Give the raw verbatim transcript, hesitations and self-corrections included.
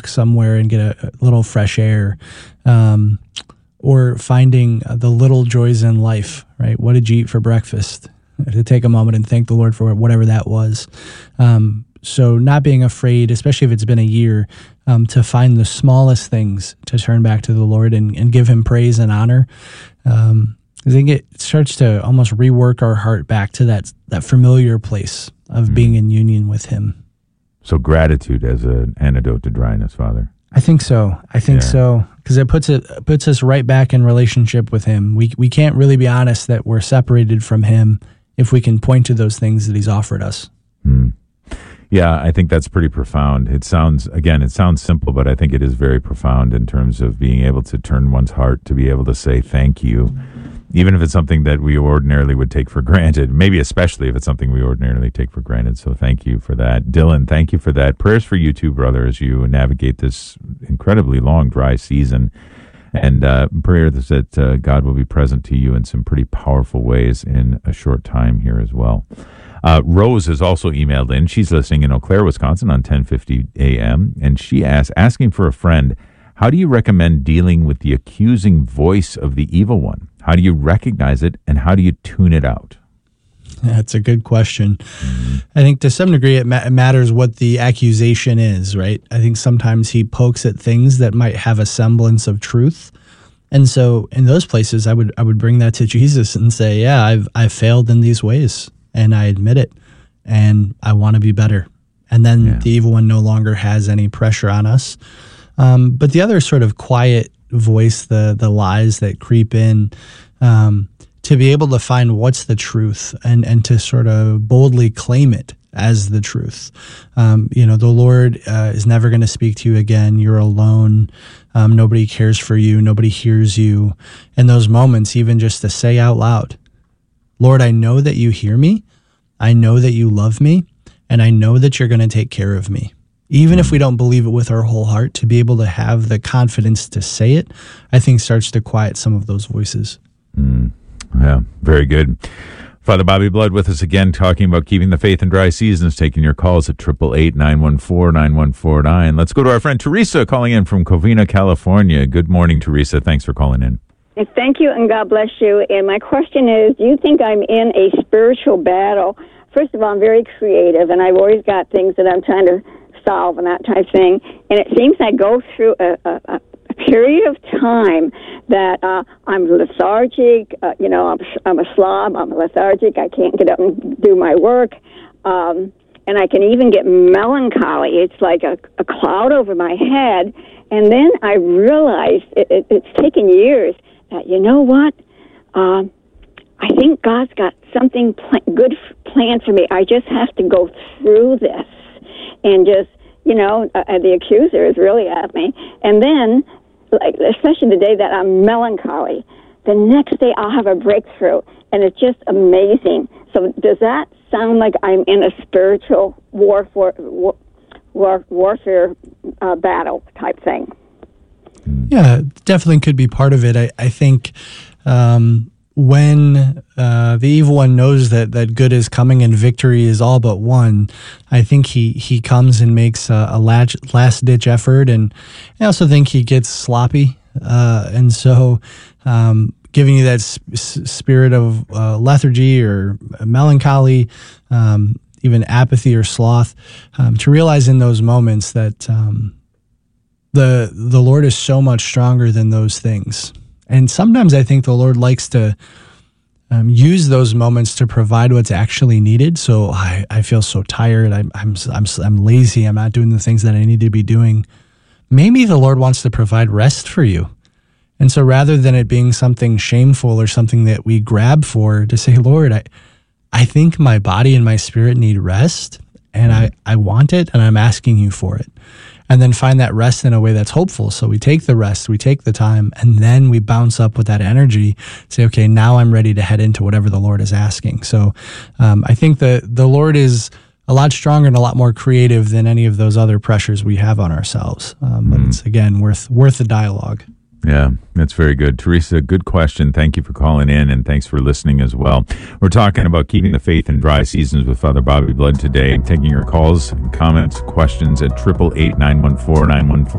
somewhere and get a, a little fresh air, um, or finding the little joys in life, right? What did you eat for breakfast? To take a moment and thank the Lord for whatever that was. Um, so not being afraid, especially if it's been a year, um, to find the smallest things to turn back to the Lord and, and give him praise and honor. Um, I think it starts to almost rework our heart back to that, that familiar place of mm-hmm. being in union with him. So gratitude as an antidote to dryness, Father. I think so. I think yeah. so. Because it puts it puts us right back in relationship with him. We we can't really be honest that we're separated from him if we can point to those things that he's offered us. Hmm. Yeah, I think that's pretty profound. It sounds, again, it sounds simple, but I think it is very profound in terms of being able to turn one's heart to be able to say thank you, even if it's something that we ordinarily would take for granted, maybe especially if it's something we ordinarily take for granted. So thank you for that. Dylan, thank you for that. Prayers for you too, brother, as you navigate this incredibly long, dry season. And uh, prayer that uh, God will be present to you in some pretty powerful ways in a short time here as well. Uh, Rose has also emailed in. She's listening in Eau Claire, Wisconsin on ten fifty a.m. And she asks, asking for a friend, how do you recommend dealing with the accusing voice of the evil one? How do you recognize it, and how do you tune it out? That's a good question. Mm-hmm. I think to some degree it, ma- it matters what the accusation is, right? I think sometimes he pokes at things that might have a semblance of truth. And so in those places, I would I would bring that to Jesus and say, yeah, I've I've failed in these ways, and I admit it, and I want to be better. And then yeah. the evil one no longer has any pressure on us. Um, but the other sort of quiet voice, the the lies that creep in, um, to be able to find what's the truth and, and to sort of boldly claim it as the truth. Um, you know, the Lord uh, is never going to speak to you again. You're alone. Um, nobody cares for you. Nobody hears you. In those moments, even just to say out loud, Lord, I know that you hear me. I know that you love me. And I know that you're going to take care of me. Even if we don't believe it with our whole heart, to be able to have the confidence to say it, I think starts to quiet some of those voices. Mm. Yeah, very good. Father Bobby Blood with us again, talking about keeping the faith in dry seasons, taking your calls at eight eight eight, nine one four, nine one four nine. Let's go to our friend Teresa calling in from Covina, California. Good morning, Teresa. Thanks for calling in. Thank you, and God bless you. And my question is, do you think I'm in a spiritual battle? First of all, I'm very creative, and I've always got things that I'm trying to solve and that type of thing. And it seems I go through a, a, a period of time that uh, I'm lethargic. Uh, you know, I'm, I'm a slob. I'm lethargic. I can't get up and do my work. Um, and I can even get melancholy. It's like a, a cloud over my head. And then I realized it, it, it's taken years that, you know what? Uh, I think God's got something pl- good f- planned for me. I just have to go through this and just, you know, uh, the accuser is really at me. And then, like, especially the day that I'm melancholy, the next day I'll have a breakthrough, and it's just amazing. So does that sound like I'm in a spiritual warfare, war, war, warfare uh, battle type thing? Yeah, definitely could be part of it. I, I think um, when uh, the evil one knows that, that good is coming and victory is all but won, I think he, he comes and makes a, a last-ditch effort, and I also think he gets sloppy. Uh, and so um, giving you that sp- spirit of uh, lethargy or melancholy, um, even apathy or sloth, um, to realize in those moments that um, the the Lord is so much stronger than those things. And sometimes I think the Lord likes to um, use those moments to provide what's actually needed. So I, I feel so tired. I'm, I'm I'm I'm lazy. I'm not doing the things that I need to be doing. Maybe the Lord wants to provide rest for you. And so rather than it being something shameful or something that we grab for, to say, Lord, I I think my body and my spirit need rest, and I, I want it, and I'm asking you for it. And then find that rest in a way that's hopeful. So we take the rest, we take the time, and then we bounce up with that energy, say, okay, now I'm ready to head into whatever the Lord is asking. So um, I think the, the Lord is a lot stronger and a lot more creative than any of those other pressures we have on ourselves. Um, but mm. it's, again, worth worth the dialogue. Yeah, that's very good. Teresa, good question. Thank you for calling in, and thanks for listening as well. We're talking about keeping the faith in dry seasons with Father Bobby Blood today, taking your calls, comments, questions at eight eight eight, nine one four, nine one four.